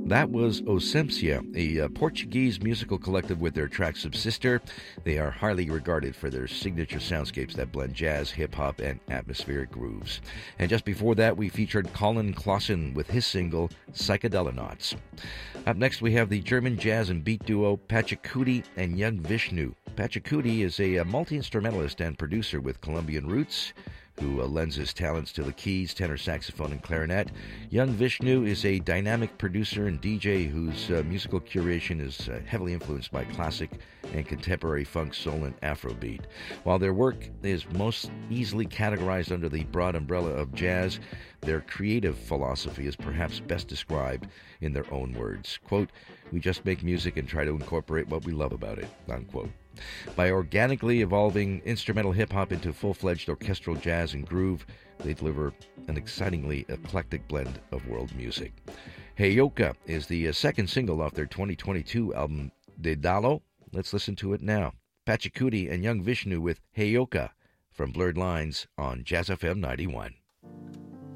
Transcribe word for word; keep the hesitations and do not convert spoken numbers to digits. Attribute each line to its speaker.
Speaker 1: That was Osempcia, a uh, Portuguese musical collective with their track Subsister. They are highly regarded for their signature soundscapes that blend jazz, hip-hop, and atmospheric grooves. And just before that, we featured Colin Clausen with his single, Psychedelinauts. Up next, we have the German jazz and beat duo Pachacuti and Young Vishnu. Pachacuti is a, a multi-instrumentalist and producer with Colombian roots, who uh, lends his talents to the keys, tenor saxophone, and clarinet. Young Vishnu is a dynamic producer and D J whose uh, musical curation is uh, heavily influenced by classic and contemporary funk, soul, and Afrobeat. While their work is most easily categorized under the broad umbrella of jazz, their creative philosophy is perhaps best described in their own words. Quote, "We just make music and try to incorporate what we love about it," unquote. By organically evolving instrumental hip-hop into full-fledged orchestral jazz and groove, they deliver an excitingly eclectic blend of world music. Heyoka is the uh, second single off their twenty twenty-two album, Dedalo. Let's listen to it now. Pachacuti and Young Vishnu with Heyoka from Blurred Lines on Jazz F M ninety-one.